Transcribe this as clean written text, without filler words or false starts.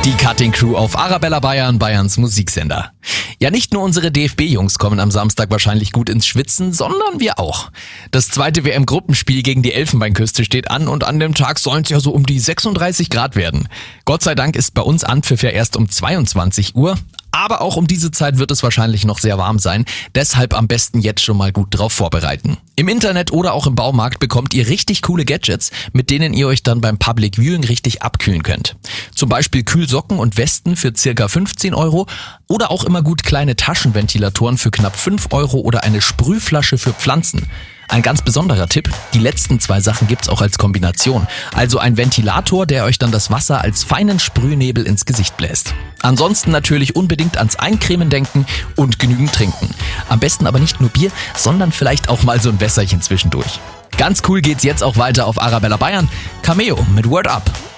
Die Cutting Crew auf Arabella Bayern, Bayerns Musiksender. Ja, nicht nur unsere DFB-Jungs kommen am Samstag wahrscheinlich gut ins Schwitzen, sondern wir auch. Das zweite WM-Gruppenspiel gegen die Elfenbeinküste steht an und an dem Tag sollen es ja so um die 36 Grad werden. Gott sei Dank ist bei uns Anpfiff ja erst um 22 Uhr. Aber auch um diese Zeit wird es wahrscheinlich noch sehr warm sein. Deshalb am besten jetzt schon mal gut drauf vorbereiten. Im Internet oder auch im Baumarkt bekommt ihr richtig coole Gadgets, mit denen ihr euch dann beim Public Viewing richtig abkühlen könnt. Zum Beispiel Kühlsocken und Westen für circa 15 € oder auch immer gut kleine Taschenventilatoren für knapp 5 € oder eine Sprühflasche für Pflanzen. Ein ganz besonderer Tipp, die letzten 2 Sachen gibt's auch als Kombination. Also ein Ventilator, der euch dann das Wasser als feinen Sprühnebel ins Gesicht bläst. Ansonsten natürlich unbedingt ans Eincremen denken und genügend trinken. Am besten aber nicht nur Bier, sondern vielleicht auch mal so ein Wässerchen zwischendurch. Ganz cool geht's jetzt auch weiter auf Arabella Bayern. Cameo mit Word Up.